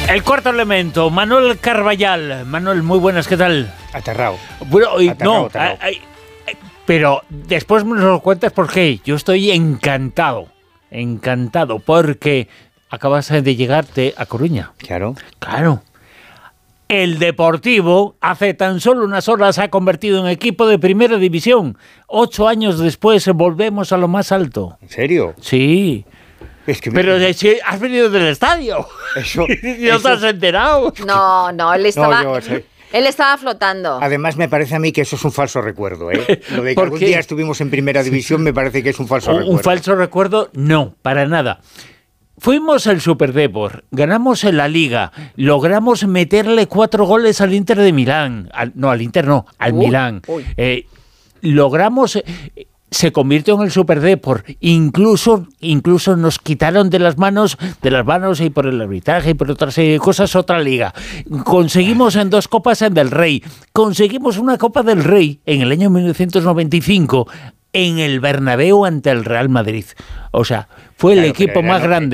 El cuarto elemento, Manuel Carballal. Manuel, muy buenas, ¿qué tal? Aterrado. Bueno, Aterrado. Pero después me lo cuentas por qué. Yo estoy encantado, porque acabas de llegarte a Coruña. Claro. El Deportivo, hace tan solo unas horas, se ha convertido en equipo de primera división. 8 años después volvemos a lo más alto. ¿En serio? Sí. Es que Pero si has venido del estadio. Eso. ¿No te has enterado? No, él estaba... No, yo sé. Él estaba flotando. Además, me parece a mí que eso es un falso recuerdo, ¿eh? Lo de que ¿Por algún qué? día estuvimos en primera división me parece que es un falso recuerdo. ¿Un falso recuerdo? No, para nada. Fuimos al Superdeport, ganamos en la Liga, logramos meterle 4 goles al Inter de Milán. Al Milán. Logramos... Se convirtió en el Superdeport. Incluso nos quitaron de las manos y por el arbitraje y por otra serie de cosas otra liga. Conseguimos en 2 copas del Rey. Conseguimos una Copa del Rey en el año 1995 en el Bernabéu ante el Real Madrid. O sea, fue el equipo más grande.